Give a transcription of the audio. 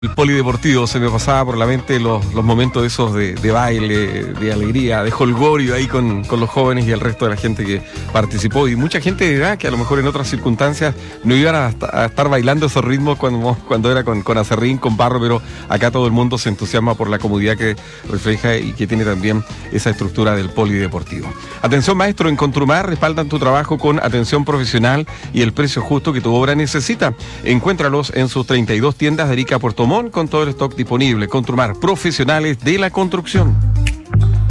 El polideportivo, se me pasaba por la mente los momentos esos de baile, de alegría, de jolgorio ahí con los jóvenes y el resto de la gente que participó. Y mucha gente dirá que a lo mejor en otras circunstancias no iban a estar bailando esos ritmos cuando era con acerrín, con barro, pero acá todo el mundo se entusiasma por la comodidad que refleja y que tiene también esa estructura del polideportivo. Atención maestro, en Contrumar respaldan tu trabajo con atención profesional y el precio justo que tu obra necesita. Encuéntralos en sus 32 tiendas de Arica, Puerto Montt, con todo el stock disponible. Contrumar, profesionales de la construcción.